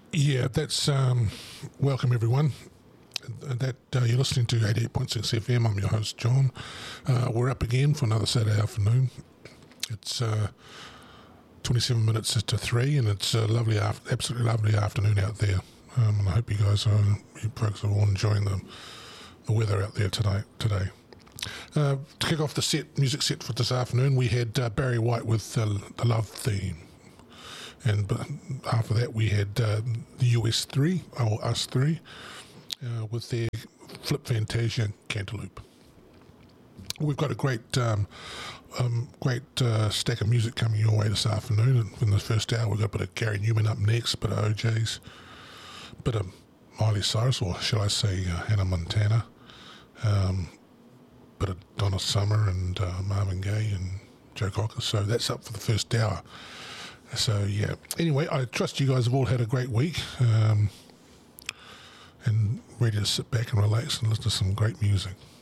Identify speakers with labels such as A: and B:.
A: Yeah, that's welcome everyone. That you're listening to 88.6 FM. I'm your host John. We're up again for another Saturday afternoon. It's 27 minutes to 3, and it's a lovely, absolutely lovely afternoon out there. And I hope you folks are all enjoying the weather out there today. To kick off the music set for this afternoon, we had Barry White with the Love Theme. And after that, we had the US3, or Us 3, with their Flip Fantasia Cantaloupe. We've got a great stack of music coming your way this afternoon. In the first hour, we've got a bit of Gary Newman up next, a bit of OJ's, a bit of Miley Cyrus, or shall I say Hannah Montana, a bit of Donna Summer and Marvin Gaye and Joe Cocker. So that's up for the first hour. So, yeah. Anyway, I trust you guys have all had a great week and ready to sit back and relax and listen to some great music.